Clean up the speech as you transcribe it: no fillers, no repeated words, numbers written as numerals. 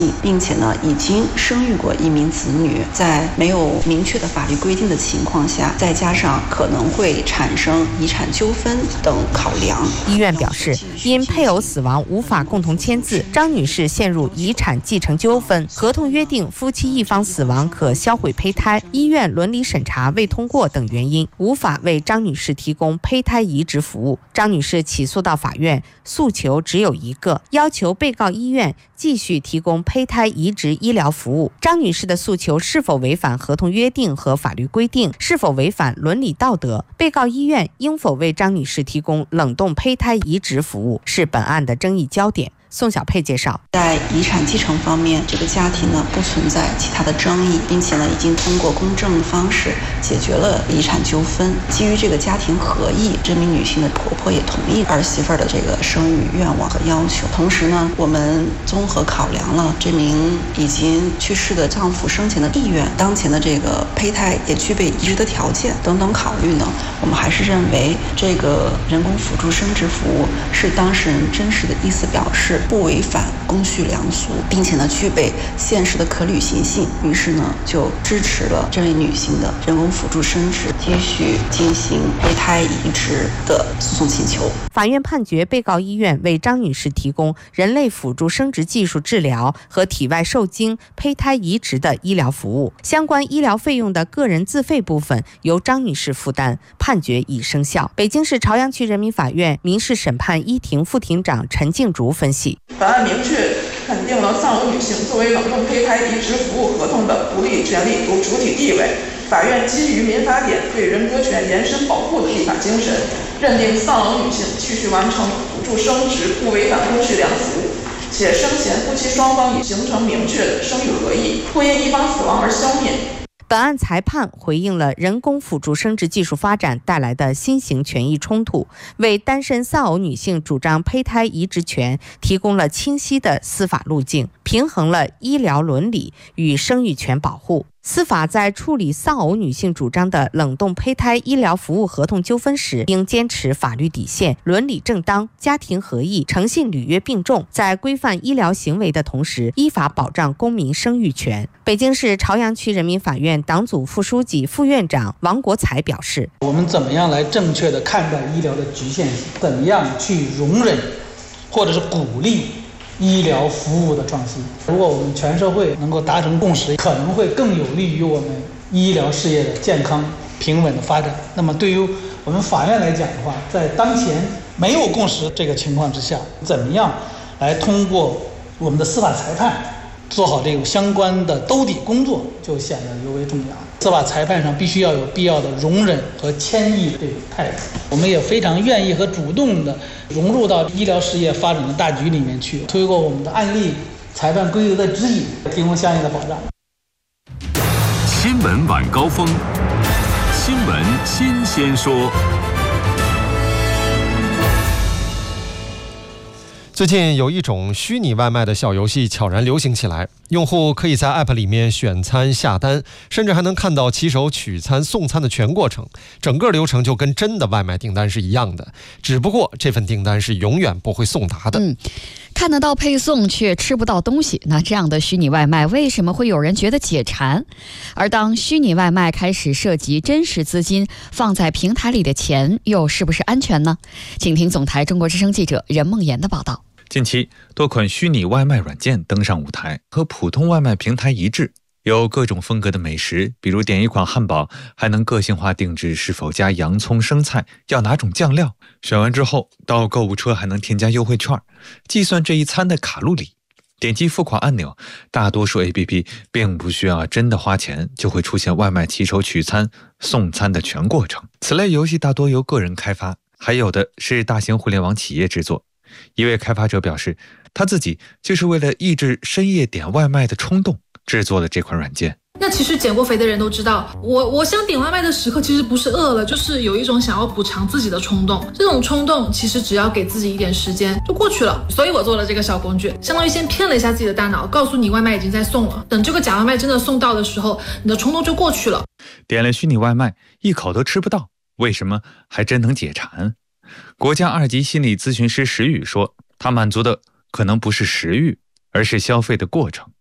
并且呢已经生育过一名子女，在没有明确的法律规定的情况下，再加上可能会产生遗产纠纷等考量。 医院表示，因配偶死亡无法共同签字，张女士陷入遗产继承纠纷，合同约定夫妻一方死亡可销毁胚胎，医院伦理审查未通过等原因，无法为张女士提供胚胎移植服务。张女士起诉到法院，诉求只有一个，要求被告医院继续提供胚胎移植医疗服务。张女士的诉求是否违反合同约定和法律规定，是否违反伦理道德，被告医院应否为张女士提供冷冻胚胎移植服务，是本案的争议焦点。宋小佩介绍， 在遗产继承方面，这个家庭呢不存在其他的争议，并且呢已经通过公证的方式解决了遗产纠纷。基于这个家庭合意，这名女性的婆婆也同意儿媳妇的这个生育愿望和要求。同时呢，我们综合考量了这名已经去世的丈夫生前的意愿，当前的这个胚胎也具备移植的条件等等考虑呢，我们还是认为这个人工辅助生殖服务是当事人真实的意思表示，不违反公序良俗，并且呢具备现实的可履行性，于是呢就支持了这位女性的人工辅助生殖继续进行胚胎移植的诉讼请求。 法院判决被告医院为张女士提供人类辅助生殖技术治疗和体外受精胚胎移植的医疗服务，相关医疗费用的个人自费部分由张女士负担，判决已生效。北京市朝阳区人民法院民事审判一庭副庭长陈静竹分析， 本案明确肯定了丧偶女性作为冷冻胚胎移植服务合同的独立权利和主体地位。法院基于民法典对人格权延伸保护的立法精神，认定丧偶女性继续完成辅助生殖不违反公序良俗，且生前夫妻双方已形成明确的生育合意，不因一方死亡而消灭。 本案裁判回应了人工辅助生殖技术发展带来的新型权益冲突，为单身丧偶女性主张胚胎移植权提供了清晰的司法路径，平衡了医疗伦理与生育权保护。司法在处理丧偶女性主张的冷冻胚胎医疗服务合同纠纷时，应坚持法律底线、伦理正当、家庭合意、诚信履约并重，在规范医疗行为的同时，依法保障公民生育权。北京市朝阳区人民法院党组副书记、副院长王国才表示， 我们怎么样来正确地看待医疗的局限性，怎么样去容忍或者是鼓励医疗服务的创新。如果我们全社会能够达成共识，可能会更有利于我们医疗事业的健康平稳的发展。那么对于我们法院来讲的话，在当前没有共识这个情况之下，怎么样来通过我们的司法裁判做好这个相关的兜底工作，就显得尤为重要。司法裁判上必须要有必要的容忍和谦抑这个态度。我们也非常愿意和主动的融入到医疗事业发展的大局里面去，推过我们的案例、裁判规则的指引，提供相应的保障。 新闻晚高峰，新闻新鲜说。 最近有一种虚拟外卖的小游戏悄然流行起来，用户可以在 App 里面选餐下单，甚至还能看到骑手取餐送餐的全过程，整个流程就跟真的外卖订单是一样的，只不过这份订单是永远不会送达的。 看得到配送却吃不到东西，那这样的虚拟外卖为什么会有人觉得解馋？而当虚拟外卖开始涉及真实资金，放在平台里的钱又是不是安全呢？请听总台中国之声记者任梦妍的报道。 近期，多款虚拟外卖软件登上舞台，和普通外卖平台一致，有各种风格的美食，比如点一款汉堡，还能个性化定制是否加洋葱、生菜，要哪种酱料。选完之后，到购物车还能添加优惠券，计算这一餐的卡路里。点击付款按钮，大多数 APP 并不需要真的花钱，就会出现外卖骑手取餐、送餐的全过程。此类游戏大多由个人开发，还有的是大型互联网企业制作。一位开发者表示，他自己就是为了抑制深夜点外卖的冲动制作了这款软件。 那其实减过肥的人都知道，我想点外卖的时刻其实不是饿了，就是有一种想要补偿自己的冲动。这种冲动其实只要给自己一点时间就过去了。所以我做了这个小工具，相当于先骗了一下自己的大脑，告诉你外卖已经在送了。等这个假外卖真的送到的时候，你的冲动就过去了。 点了虚拟外卖，一口都吃不到，为什么还真能解馋？国家2级心理咨询师石宇说，他满足的可能不是食欲， 而是消费的过程。